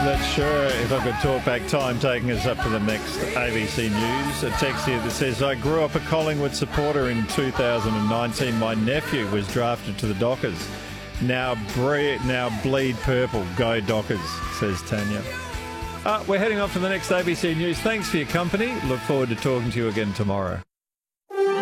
That's sure. If I could talk back time, taking us up to the next ABC News. A text here that says, I grew up a Collingwood supporter in 2019. My nephew was drafted to the Dockers. Now bleed purple. Go Dockers, says Tanya. We're heading off to the next ABC News. Thanks for your company. Look forward to talking to you again tomorrow.